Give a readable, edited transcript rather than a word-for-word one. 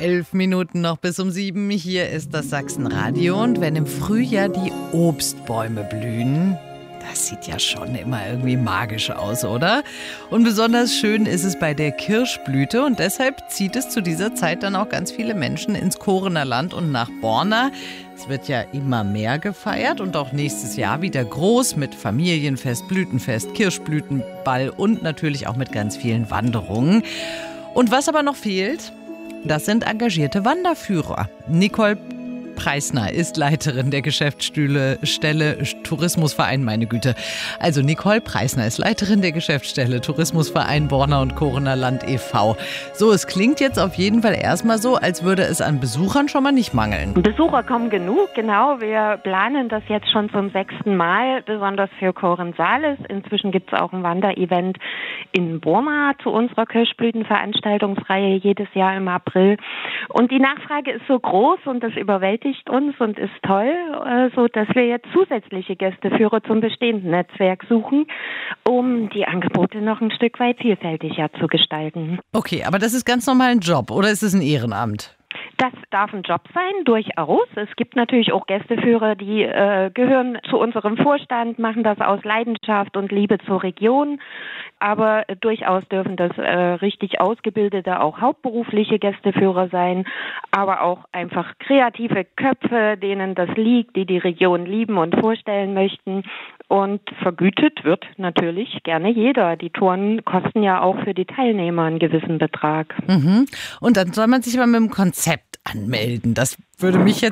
11 Minuten noch bis um 7. Hier ist das Sachsenradio. Und wenn im Frühjahr die Obstbäume blühen, das sieht ja schon immer irgendwie magisch aus, oder? Und besonders schön ist es bei der Kirschblüte. Und deshalb zieht es zu dieser Zeit dann auch ganz viele Menschen ins Korener Land und nach Borna. Es wird ja immer mehr gefeiert und auch nächstes Jahr wieder groß mit Familienfest, Blütenfest, Kirschblütenball und natürlich auch mit ganz vielen Wanderungen. Und was aber noch fehlt, das sind engagierte Wanderführer. Nicole Preisner ist Leiterin der Geschäftsstelle Tourismusverein, meine Güte. Also Nicole Preisner ist Leiterin der Geschäftsstelle Tourismusverein Borna und Korener Land e.V. So, es klingt jetzt auf jeden Fall erstmal so, als würde es an Besuchern schon mal nicht mangeln. Besucher kommen genug, genau. Wir planen das jetzt schon zum 6. Mal, besonders für Korensalis. Inzwischen gibt es auch ein Wanderevent in Borna zu unserer Kirschblütenveranstaltungsreihe jedes Jahr im April. Und die Nachfrage ist so groß und das überwältigt uns und ist toll, so dass wir jetzt zusätzliche Gästeführer zum bestehenden Netzwerk suchen, um die Angebote noch ein Stück weit vielfältiger zu gestalten. Okay, aber das ist ganz normal ein Job oder ist es ein Ehrenamt? Das darf ein Job sein, durchaus. Es gibt natürlich auch Gästeführer, die gehören zu unserem Vorstand, machen das aus Leidenschaft und Liebe zur Region. Aber durchaus dürfen das richtig ausgebildete, auch hauptberufliche Gästeführer sein, aber auch einfach kreative Köpfe, denen das liegt, die die Region lieben und vorstellen möchten. Und vergütet wird natürlich gerne jeder. Die Touren kosten ja auch für die Teilnehmer einen gewissen Betrag. Mhm. Und dann soll man sich aber mit dem Konzept anmelden. Das würde mich jetzt